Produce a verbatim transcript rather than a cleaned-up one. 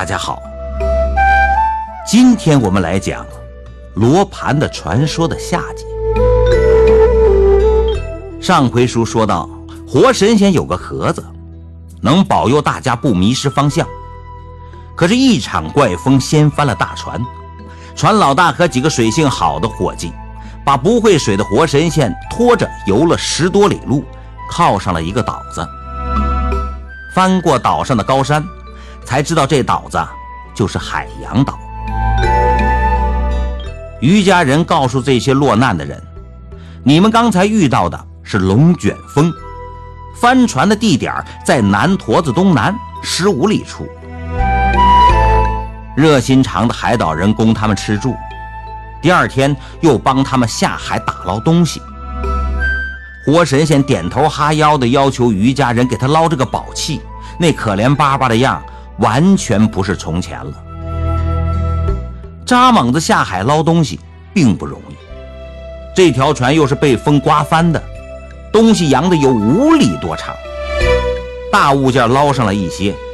大家好，今天我们来讲罗盘的传说的下集。上回书说到，活神仙有个盒子，能保佑大家不迷失方向。可是，一场怪风掀翻了大船，船老大和几个水性好的伙计，把不会水的活神仙拖着游了十多里路，靠上了一个岛子。翻过岛上的高山，才知道这岛子就是海洋岛。渔家人告诉这些落难的人，你们刚才遇到的是龙卷风，翻船的地点在南坨子东南十五里处。热心肠的海岛人供他们吃住，第二天又帮他们下海打捞东西。活神仙点头哈腰的要求渔家人给他捞这个宝器，那可怜巴巴的样完全不是从前了。扎猛子下海捞东西并不容易，这条船又是被风刮翻的，东西扬的有五里多长。大物件捞上了一些，